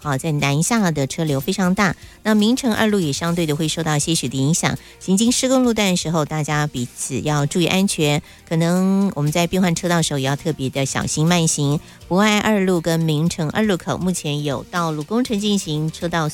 在南下的车流非常大。那明诚2路也相对的会受到些许的影响。行经施工路段的时候，大家彼此要注意安全，可能我们在变换车道的时候也要特别的小心慢行。博爱2路跟明诚2路口目前有道路工程进行，车道